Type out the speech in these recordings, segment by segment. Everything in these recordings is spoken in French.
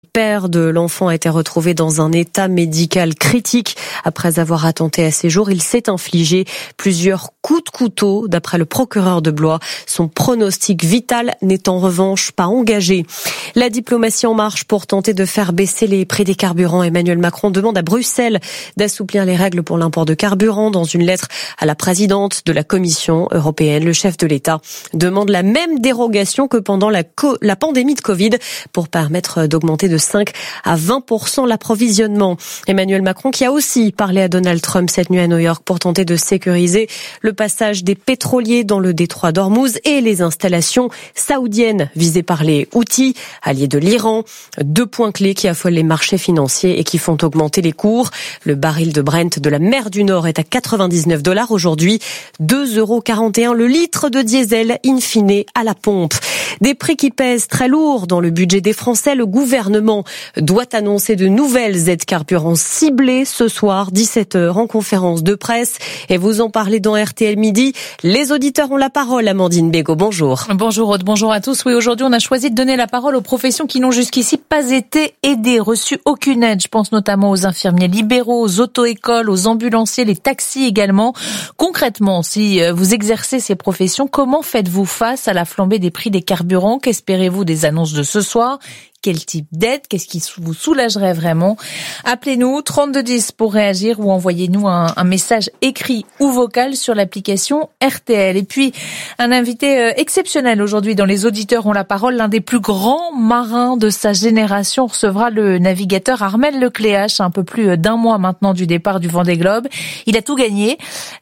Le père de l'enfant a été retrouvé dans un état médical critique. Après avoir attenté à ses jours, il s'est infligé plusieurs coups de couteau. D'après le procureur de Blois, son pronostic vital n'est en revanche pas engagé. La diplomatie en marche pour tenter de faire baisser les prix des carburants. Emmanuel Macron demande à Bruxelles d'assouplir les règles pour l'import de carburant. Dans une lettre à la présidente de la Commission européenne, le chef de l'État demande la même dérogation que pendant la pandémie de Covid pour permettre d'augmenter de 5 à 20% l'approvisionnement. Emmanuel Macron qui a aussi parlé à Donald Trump cette nuit à New York pour tenter de sécuriser le passage des pétroliers dans le détroit d'Ormuz et les installations saoudiennes visées par les Houthis, alliés de l'Iran. 2 points clés qui affolent les marchés financiers et qui font augmenter les cours. Le baril de Brent de la mer du Nord est à $99 aujourd'hui, 2,41 € le litre de diesel in fine à la pompe. Des prix qui pèsent très lourd dans le budget des Français. Le gouvernement doit annoncer de nouvelles aides carburant ciblées ce soir, 17h, en conférence de presse. Et vous en parlez dans RTL Midi. Les auditeurs ont la parole. Amandine Bégaud, bonjour. Bonjour Aude, bonjour à tous. Oui, aujourd'hui, on a choisi de donner la parole aux professions qui n'ont jusqu'ici pas été aidées, reçu aucune aide. Je pense notamment aux infirmiers libéraux, aux auto-écoles, aux ambulanciers, les taxis également. Concrètement, si vous exercez ces professions, comment faites-vous face à la flambée des prix des carburants? Qu'espérez-vous des annonces de ce soir? Quel type d'aide? Qu'est-ce qui vous soulagerait vraiment? Appelez-nous 3210 pour réagir ou envoyez-nous un message écrit ou vocal sur l'application RTL. Et puis, un invité exceptionnel aujourd'hui dans Les Auditeurs ont la parole. L'un des plus grands marins de sa génération recevra le navigateur Armel Lecléache, un peu plus d'un mois maintenant du départ du Vendée Globe. Il a tout gagné,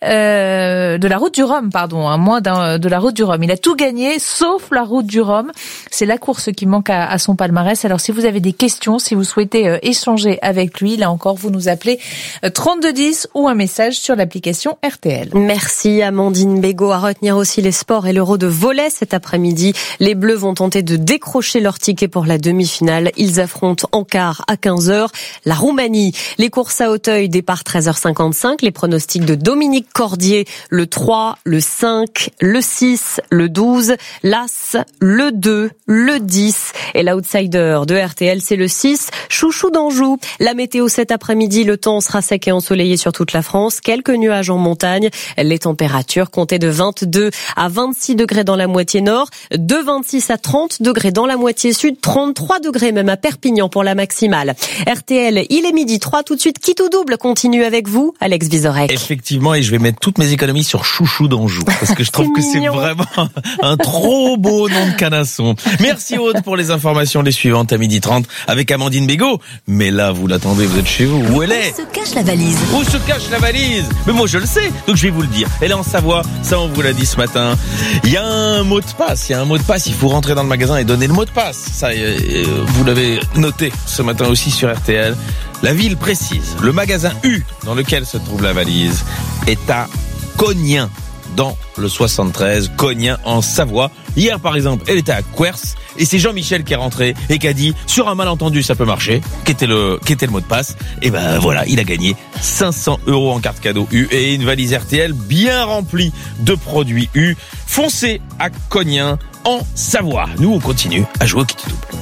de la route du Rhum, un mois de la route du Rhum. Il a tout gagné, sauf la route du Rhum. C'est la course qui manque à son palmarès. Alors si vous avez des questions, si vous souhaitez échanger avec lui, là encore, vous nous appelez 3210 ou un message sur l'application RTL. Merci Amandine Bégaud. À retenir aussi les sports et l'Euro de volley cet après-midi. Les Bleus vont tenter de décrocher leur ticket pour la demi-finale. Ils affrontent en quart à 15h la Roumanie. Les courses à Auteuil, départ 13h55. Les pronostics de Dominique Cordier, le 3, le 5, le 6, le 12, l'As, le 2, le 10 et l'outsider de RTL, c'est le 6, Chouchou d'Anjou. La météo cet après-midi, le temps sera sec et ensoleillé sur toute la France. Quelques nuages en montagne. Les températures comptaient de 22 à 26 degrés dans la moitié nord, de 26 à 30 degrés dans la moitié sud, 33 degrés même à Perpignan pour la maximale. RTL, il est midi 3. Tout de suite, Quitte ou Double continue avec vous, Alex Vizorek. Effectivement, et je vais mettre toutes mes économies sur Chouchou d'Anjou, parce que je trouve que c'est vraiment un trop beau nom de canasson. Merci Aude pour les informations. Les suivantes à 12h30 avec Amandine Bégaud. Mais là, vous l'attendez, vous êtes chez vous. Où elle est? Où se cache la valise? Où se cache la valise? Mais moi, je le sais, donc je vais vous le dire. Elle est en Savoie, ça on vous l'a dit ce matin. Il y a un mot de passe, il faut rentrer dans le magasin et donner le mot de passe. Ça, vous l'avez noté ce matin aussi sur RTL. La ville précise, le magasin U dans lequel se trouve la valise est à Cognin, dans le 73, Cognin en Savoie. Hier, par exemple, elle était à Quers et c'est Jean-Michel qui est rentré et qui a dit, sur un malentendu, ça peut marcher, qui était le mot de passe. Et ben voilà, il a gagné 500 € en carte cadeau U et une valise RTL bien remplie de produits U. Foncez à Cognin en Savoie. Nous, on continue à jouer au Quitte ou Double.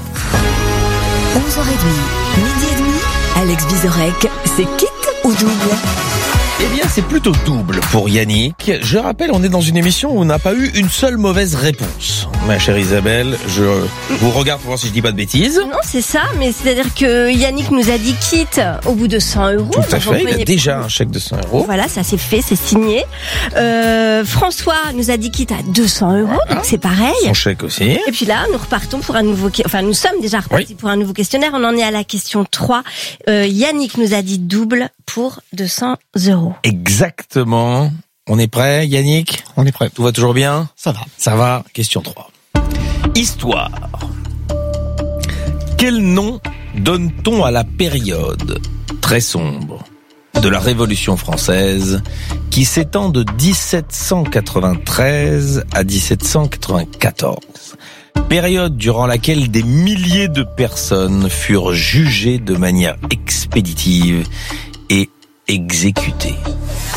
11h30, midi et demi, Alex Vizorek, c'est Quitte ou Double? Eh bien, c'est plutôt double pour Yannick. Je rappelle, on est dans une émission où on n'a pas eu une seule mauvaise réponse. Ma chère Isabelle, je vous regarde pour voir si je dis pas de bêtises. Non, c'est ça, mais c'est-à-dire que Yannick nous a dit quitte au bout de 100 €. Tout à fait, il a déjà un chèque de 100 €. Voilà, ça c'est fait, c'est signé. François nous a dit quitte à 200 €, donc c'est pareil. Son chèque aussi. Et puis là, nous repartons pour un nouveau... nous sommes déjà repartis pour un nouveau questionnaire. On en est à la question 3. Yannick nous a dit double pour 200 €. Exactement. On est prêt, Yannick? On est prêt. Tout va toujours bien? Ça va. Ça va. Question 3. Histoire. Quel nom donne-t-on à la période très sombre de la Révolution française qui s'étend de 1793 à 1794? Période durant laquelle des milliers de personnes furent jugées de manière expéditive et exécutées.